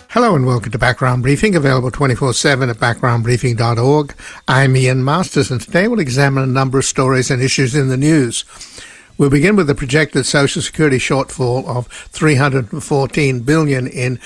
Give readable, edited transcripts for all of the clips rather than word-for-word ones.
Hello and welcome to Background Briefing, available 24/7 at backgroundbriefing.org. I'm Ian Masters, and today we'll examine a number of stories and issues in the news. We'll begin with the projected Social Security shortfall of $314 billion in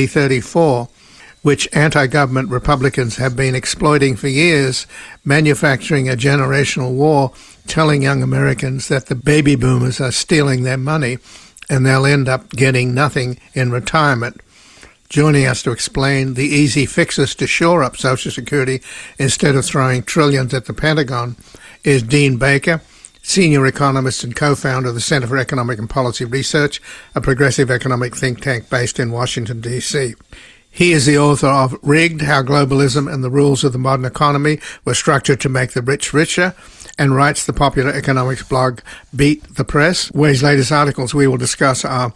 2034, which anti-government Republicans have been exploiting for years, manufacturing a generational war, telling young Americans that the baby boomers are stealing their money and they'll end up getting nothing in retirement. Joining us to explain the easy fixes to shore up Social Security instead of throwing trillions at the Pentagon is Dean Baker, senior economist and co-founder of the Center for Economic and Policy Research, a progressive economic think tank based in Washington, D.C. He is the author of Rigged: How Globalism and the Rules of the Modern Economy Were Structured to Make the Rich Richer, and writes the popular economics blog Beat the Press, where his latest articles we will discuss are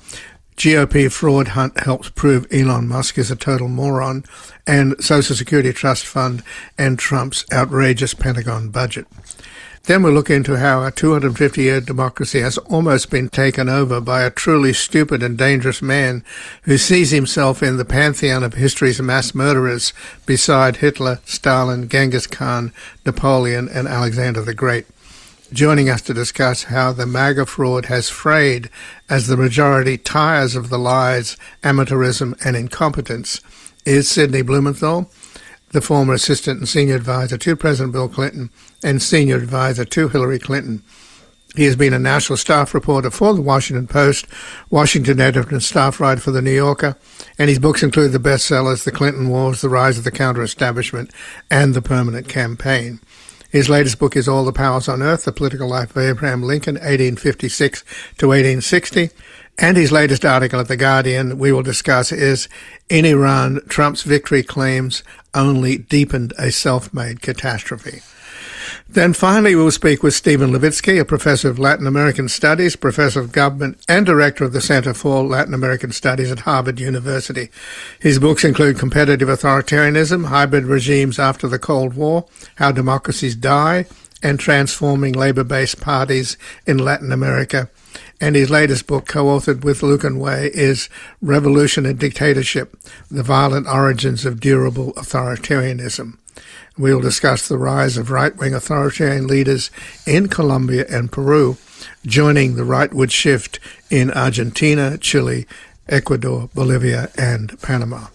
GOP Fraud Hunt Helps Prove Elon Musk is a Total Moron, and Social Security Trust Fund and Trump's Outrageous Pentagon Budget. Then we'll look into how our 250-year democracy has almost been taken over by a truly stupid and dangerous man who sees himself in the pantheon of history's mass murderers beside Hitler, Stalin, Genghis Khan, Napoleon, and Alexander the Great. Joining us to discuss how the MAGA fraud has frayed as the majority tires of the lies, amateurism, and incompetence is Sidney Blumenthal, the former assistant and senior advisor to President Bill Clinton and senior advisor to Hillary Clinton. He has been a national staff reporter for the Washington Post, Washington editor and staff writer for the New Yorker, and his books include the bestsellers The Clinton Wars, The Rise of the Counter-Establishment, and The Permanent Campaign. His latest book is All the Powers on Earth, The Political Life of Abraham Lincoln, 1856 to 1860. And his latest article at The Guardian we will discuss is In Iran, Trump's victory claims only deepened a self-made catastrophe. Then finally we will speak with Stephen Levitsky, a professor of Latin American Studies, professor of government, and director of the Center for Latin American Studies at Harvard University. His books include Competitive Authoritarianism, Hybrid Regimes After the Cold War, How Democracies Die, and Transforming Labor-Based Parties in Latin America. And his latest book, co-authored with Lucan Way, is Revolution and Dictatorship, The Violent Origins of Durable Authoritarianism. We will discuss the rise of right-wing authoritarian leaders in Colombia and Peru, joining the rightward shift in Argentina, Chile, Ecuador, Bolivia, and Panama.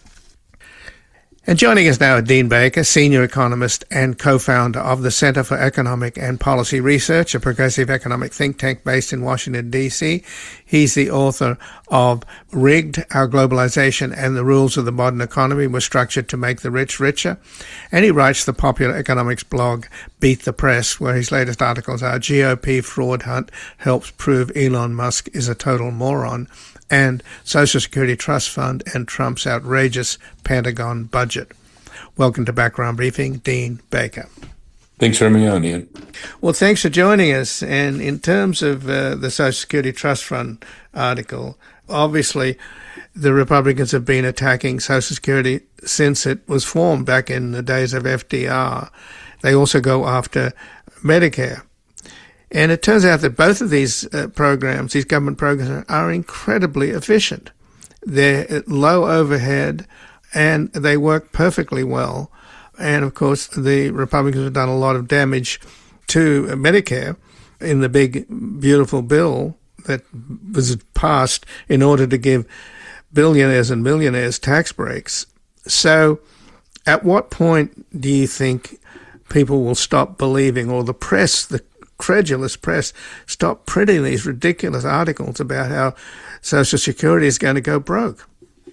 And joining us now is Dean Baker, senior economist and co-founder of the Center for Economic and Policy Research, a progressive economic think tank based in Washington, D.C. He's the author of Rigged: How Globalization and the Rules of the Modern Economy Were Structured to Make the Rich Richer. And he writes the popular economics blog Beat the Press, where his latest articles are GOP Fraud Hunt Helps Prove Elon Musk is a Total Moron, and Social Security Trust Fund and Trump's Outrageous Pentagon Budget. Welcome to Background Briefing, Dean Baker. Thanks for having me on, Ian. Well, thanks for joining us. And in terms of the Social Security Trust Fund article, obviously the Republicans have been attacking Social Security since it was formed back in the days of FDR. They also go after Medicare. And it turns out that both of these programs, these government programs, are incredibly efficient. They're low overhead and they work perfectly well. And of course, the Republicans have done a lot of damage to Medicare in the big, beautiful bill that was passed in order to give billionaires and millionaires tax breaks. So at what point do you think people will stop believing, or the press, the credulous press, stop printing these ridiculous articles about how Social Security is going to go broke?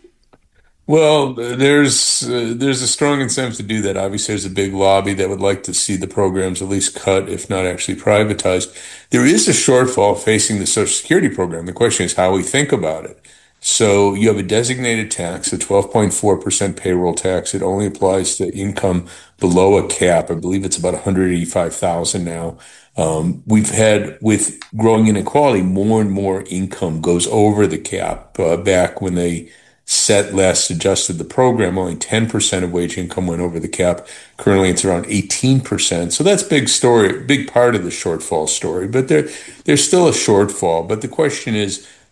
Well, there's a strong incentive to do that. Obviously, there's a big lobby that would like to see the programs at least cut, if not actually privatized. There is a shortfall facing the Social Security program. The question is how we think about it. So you have a designated tax, a 12.4% payroll tax. It only applies to income below a cap. I believe it's about $185,000 now. We've had, with growing inequality, more and more income goes over the cap. Back when they last adjusted the program, only 10% of wage income went over the cap. Currently, it's around 18%. So that's big part of the shortfall story. But there's still a shortfall. But the question is,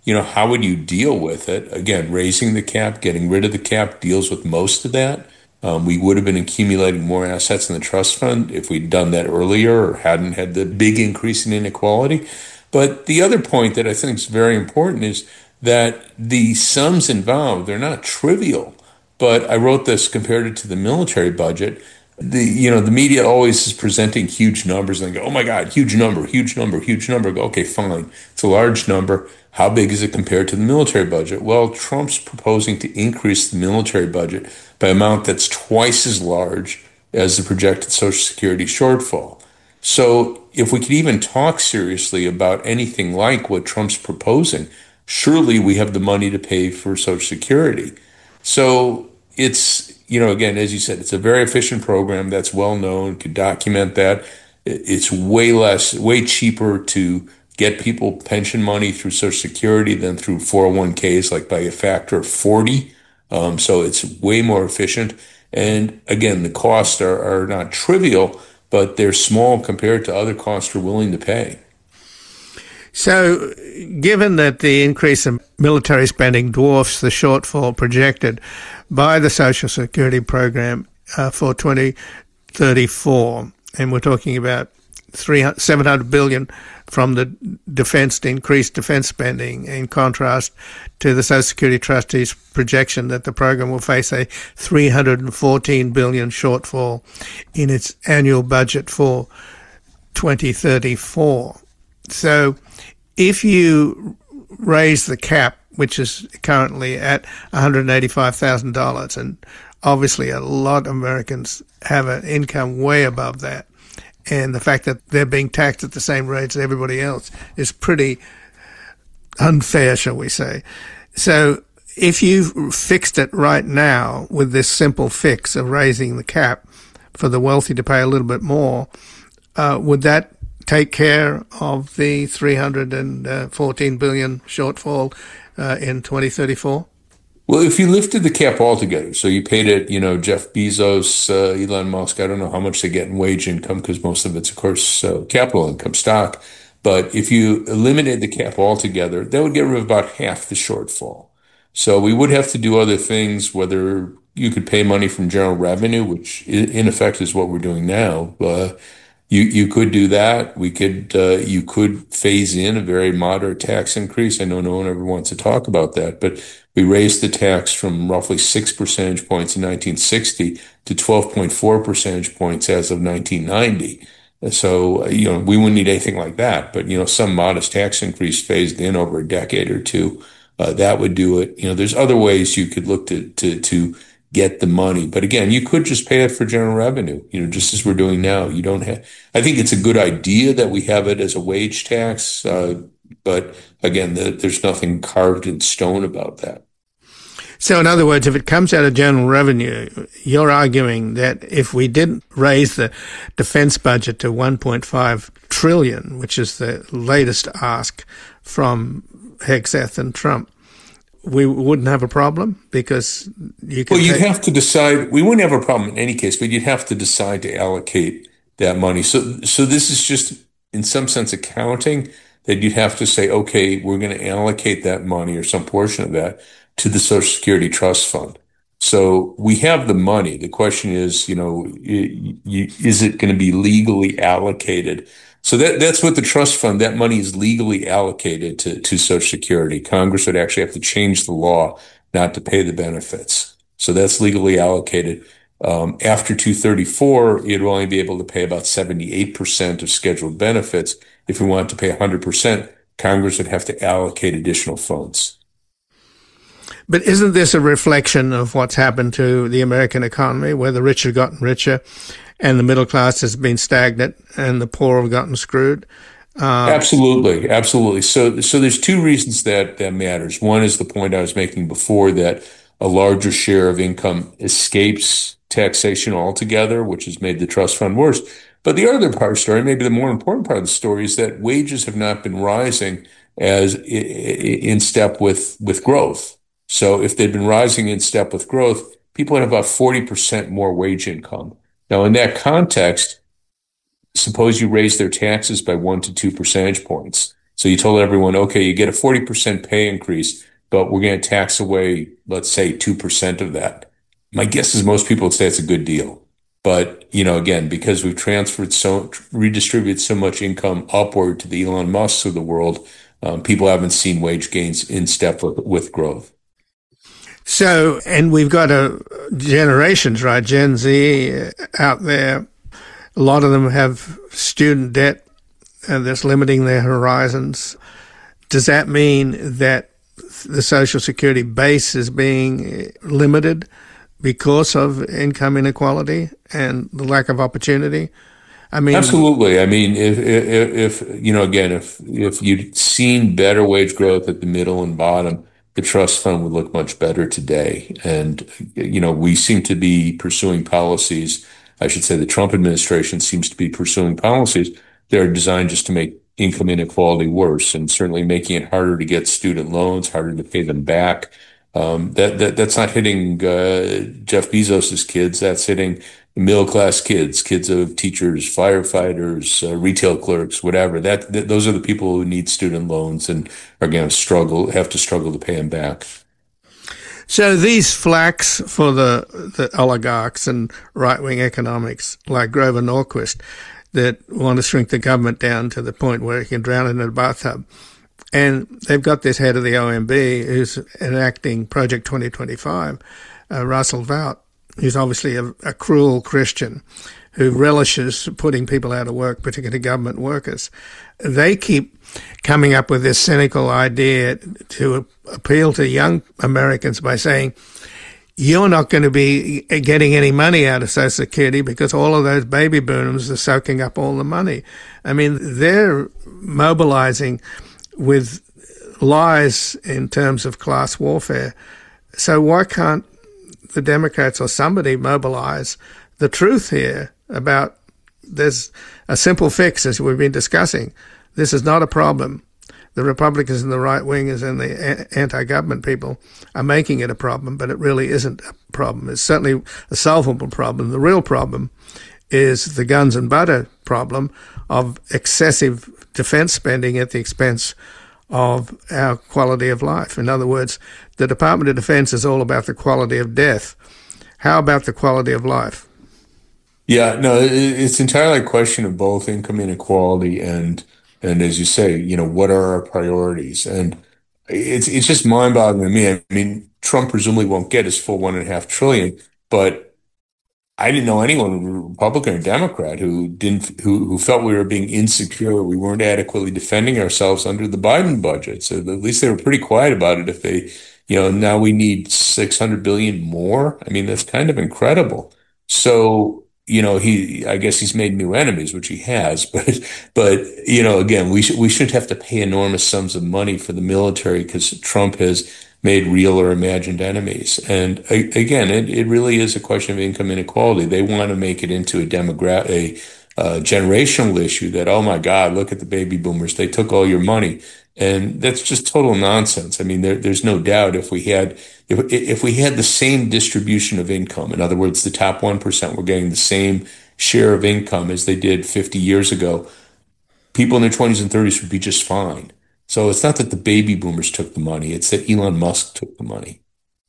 how would you deal with it? Again, raising the cap, getting rid of the cap deals with most of that. We would have been accumulating more assets in the trust fund if we'd done that earlier or hadn't had the big increase in inequality. But the other point that I think is very important is that the sums involved, they're not trivial. But I wrote this, compared it to the military budget. The media always is presenting huge numbers and they go, oh my God, huge number, huge number, huge number. I go, okay, fine. It's a large number. How big is it compared to the military budget? Well, Trump's proposing to increase the military budget by an amount that's twice as large as the projected Social Security shortfall. So if we could even talk seriously about anything like what Trump's proposing, surely we have the money to pay for Social Security. So again, as you said, it's a very efficient program that's well known, could document that. It's way cheaper to get people pension money through Social Security than through 401ks, like by a factor of 40. So it's way more efficient. And again, the costs are not trivial, but they're small compared to other costs we're willing to pay. So, given that the increase in military spending dwarfs the shortfall projected by the Social Security program for 2034, and we're talking about $700 billion from the increased defense spending, in contrast to the Social Security trustees' projection that the program will face a $314 billion shortfall in its annual budget for 2034. So if you raise the cap, which is currently at $185,000, and obviously a lot of Americans have an income way above that, and the fact that they're being taxed at the same rates as everybody else is pretty unfair, shall we say. So if you fixed it right now with this simple fix of raising the cap for the wealthy to pay a little bit more, would that take care of the $314 billion shortfall in 2034? Well, if you lifted the cap altogether, so you paid it, Jeff Bezos, Elon Musk, I don't know how much they get in wage income because most of it's, of course, capital income stock. But if you eliminate the cap altogether, that would get rid of about half the shortfall. So we would have to do other things, whether you could pay money from general revenue, which in effect is what we're doing now. You could do that. You could phase in a very moderate tax increase. I know no one ever wants to talk about that, but we raised the tax from roughly 6 percentage points in 1960 to 12.4 percentage points as of 1990. So, we wouldn't need anything like that, but, some modest tax increase phased in over a decade or two, that would do it. There's other ways you could look to get the money. But again, you could just pay it for general revenue, just as we're doing now. I think it's a good idea that we have it as a wage tax. But again, there's nothing carved in stone about that. So in other words, if it comes out of general revenue, you're arguing that if we didn't raise the defense budget to $1.5 trillion, which is the latest ask from Hegseth and Trump, we wouldn't have a problem because you'd have to decide. We wouldn't have a problem in any case, but you'd have to decide to allocate that money. So this is just, in some sense, accounting, that you'd have to say, okay, we're going to allocate that money or some portion of that to the Social Security Trust Fund. So we have the money. The question is, is it going to be legally allocated? So that's what the trust fund, that money is legally allocated to Social Security. Congress would actually have to change the law not to pay the benefits. So that's legally allocated. After 234, you'd only be able to pay about 78% of scheduled benefits. If we wanted to pay 100%, Congress would have to allocate additional funds. But isn't this a reflection of what's happened to the American economy, where the rich have gotten richer and the middle class has been stagnant and the poor have gotten screwed? Absolutely. So there's two reasons that matters. One is the point I was making before, that a larger share of income escapes taxation altogether, which has made the trust fund worse. But the other part of the story, maybe the more important part of the story, is that wages have not been rising as in step with growth. So if they'd been rising in step with growth, people had about 40% more wage income. Now, in that context, suppose you raise their taxes by 1 to 2 percentage points. So you told everyone, okay, you get a 40% pay increase, but we're going to tax away, let's say, 2% of that. My guess is most people would say it's a good deal. But, again, because we've redistributed so much income upward to the Elon Musks of the world, people haven't seen wage gains in step with growth. So, and we've got generations, right? Gen Z out there. A lot of them have student debt that's limiting their horizons. Does that mean that the Social Security base is being limited because of income inequality and the lack of opportunity? I mean, absolutely. I mean, if again, if you'd seen better wage growth at the middle and bottom, the trust fund would look much better today. And, we seem to be pursuing policies. I should say the Trump administration seems to be pursuing policies that are designed just to make income inequality worse, and certainly making it harder to get student loans, harder to pay them back. That's not hitting Jeff Bezos's kids. That's hitting middle class kids of teachers, firefighters, retail clerks, whatever. Those are the people who need student loans and are going to have to struggle to pay them back. So these flacks for the oligarchs and right-wing economics like Grover Norquist that want to shrink the government down to the point where it can drown it in a bathtub. And they've got this head of the OMB who's enacting Project 2025, Russell Vought, who's obviously a cruel Christian who relishes putting people out of work, particularly government workers. They keep coming up with this cynical idea to appeal to young Americans by saying, you're not going to be getting any money out of Social Security because all of those baby boomers are soaking up all the money. I mean, they're mobilizing with lies in terms of class warfare. So why can't the Democrats or somebody mobilize the truth here about there's a simple fix, as we've been discussing. This is not a problem. The Republicans and the right-wingers and the anti-government people are making it a problem, but it really isn't a problem. It's certainly a solvable problem. The real problem is the guns and butter problem of excessive defense spending at the expense of our quality of life. In other words, the Department of Defense is all about the quality of death. How about the quality of life? Yeah, no, it's entirely a question of both income inequality and as you say, what are our priorities? And it's just mind-boggling to me. I mean, Trump presumably won't get his full $1.5 trillion, but I didn't know anyone, Republican or Democrat, who felt we were being insecure, we weren't adequately defending ourselves under the Biden budget. So at least they were pretty quiet about it. If they, now we need $600 billion more. I mean, that's kind of incredible. So, I guess he's made new enemies, which he has, but again, we shouldn't have to pay enormous sums of money for the military because Trump has made real or imagined enemies. And again, it really is a question of income inequality. They want to make it into a generational issue that, oh my God, look at the baby boomers. They took all your money. And that's just total nonsense. I mean, there's no doubt if we had the same distribution of income, in other words, the top 1% were getting the same share of income as they did 50 years ago, people in their 20s and 30s would be just fine. So it's not that the baby boomers took the money, it's that Elon Musk took the money.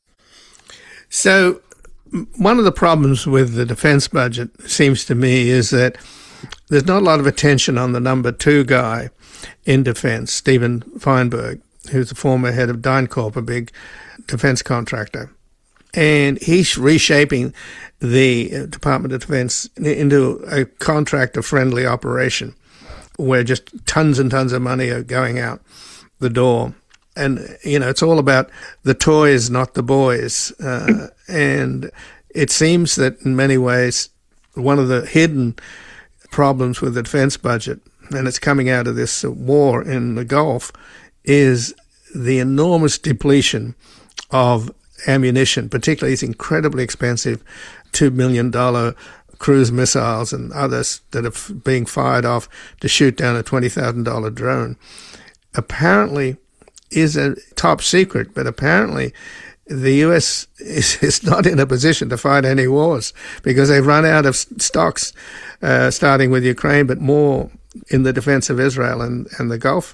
So one of the problems with the defense budget, seems to me, is that there's not a lot of attention on the number 2 guy in defense, Steven Feinberg, who's the former head of DynCorp, a big defense contractor. And he's reshaping the Department of Defense into a contractor-friendly operation where just tons and tons of money are going out the door. And, it's all about the toys, not the boys. And it seems that in many ways, one of the hidden problems with the defense budget, and it's coming out of this war in the Gulf, is the enormous depletion of ammunition, particularly these incredibly expensive $2 million cruise missiles and others that are being fired off to shoot down a $20,000 drone. Apparently is a top secret, but apparently the U.S. is not in a position to fight any wars because they've run out of stocks, starting with Ukraine, but more in the defense of Israel and the Gulf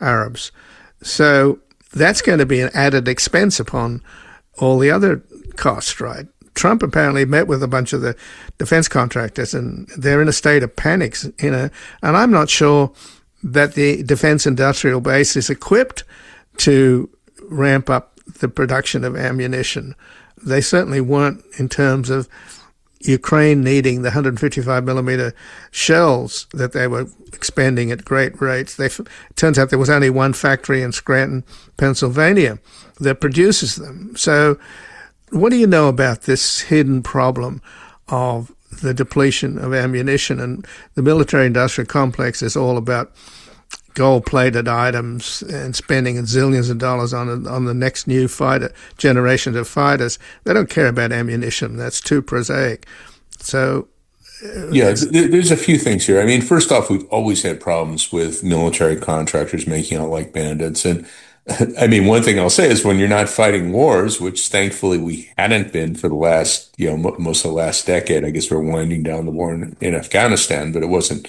Arabs. So that's going to be an added expense upon all the other costs, right? Trump apparently met with a bunch of the defense contractors, and they're in a state of panic, and I'm not sure that the defense industrial base is equipped to ramp up the production of ammunition. They certainly weren't in terms of Ukraine needing the 155 millimeter shells that they were expending at great rates. It turns out there was only one factory in Scranton, Pennsylvania that produces them. So what do you know about this hidden problem of the depletion of ammunition? And the military-industrial complex is all about gold-plated items and spending zillions of dollars on the next new generation of fighters. They don't care about ammunition. That's too prosaic. So, yeah, there's a few things here. I mean, first off, we've always had problems with military contractors making out like bandits. And I mean, one thing I'll say is when you're not fighting wars, which thankfully we hadn't been for the last, most of the last decade. I guess we're winding down the war in Afghanistan, but it wasn't.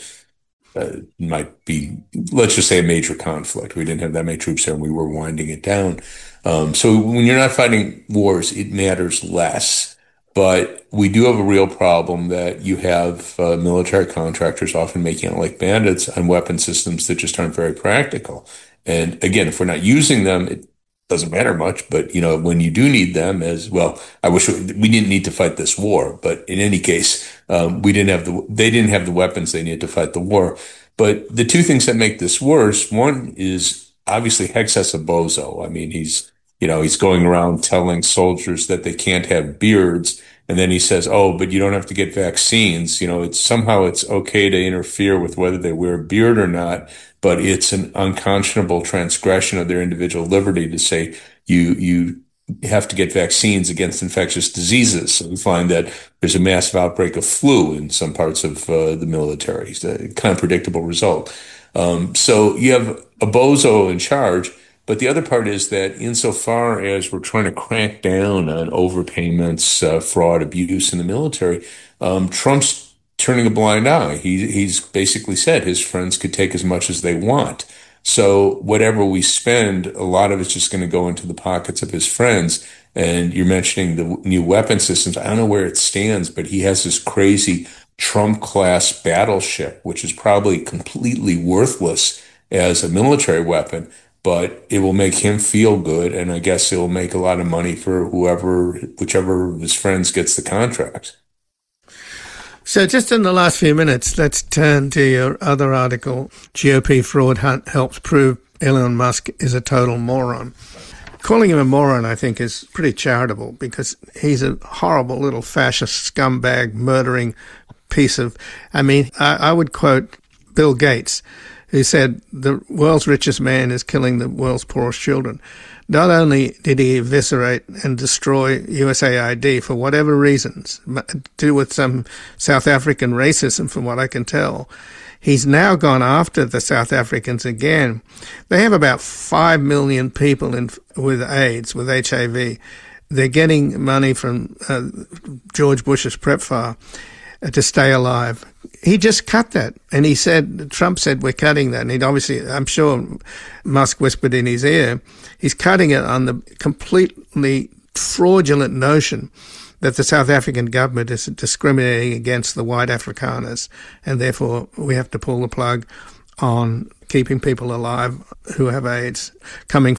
Might be, let's just say, a major conflict. We didn't have that many troops there, and we were winding it down. So when you're not fighting wars, it matters less. But we do have a real problem that you have military contractors often making out like bandits on weapon systems that just aren't very practical. And again, if we're not using them, it doesn't matter much. But when you do need them, as well, I wish we didn't need to fight this war. But in any case, they didn't have the weapons they needed to fight the war. But the two things that make this worse, one is obviously Hexas a bozo. I mean, he's going around telling soldiers that they can't have beards. And then he says, oh, but you don't have to get vaccines. It's okay to interfere with whether they wear a beard or not, but it's an unconscionable transgression of their individual liberty to say you have to get vaccines against infectious diseases. So we find that there's a massive outbreak of flu in some parts of the military. It's a kind of predictable result. So you have a bozo in charge. But the other part is that insofar as we're trying to crack down on overpayments, fraud, abuse in the military, Trump's turning a blind eye. He's basically said his friends could take as much as they want. So whatever we spend, a lot of it's just going to go into the pockets of his friends. And you're mentioning the new weapon systems. I don't know where it stands, but he has this crazy Trump-class battleship, which is probably completely worthless as a military weapon. But it will make him feel good, and I guess it will make a lot of money for whichever of his friends gets the contracts. So just in the last few minutes, let's turn to your other article, GOP Fraud Hunt Helps Prove Elon Musk is a Total Moron. Calling him a moron, I think, is pretty charitable because he's a horrible little fascist scumbag murdering piece of... I would quote Bill Gates, who said the world's richest man is killing the world's poorest children. Not only did he eviscerate and destroy USAID for whatever reasons, to do with some South African racism from what I can tell, he's now gone after the South Africans again. They have about 5 million people with AIDS, with HIV. They're getting money from George Bush's PrEPFAR to stay alive. He just cut that. And Trump said, we're cutting that. And he'd obviously, I'm sure Musk whispered in his ear, he's cutting it on the completely fraudulent notion that the South African government is discriminating against the white Afrikaners. And therefore we have to pull the plug on keeping people alive who have AIDS coming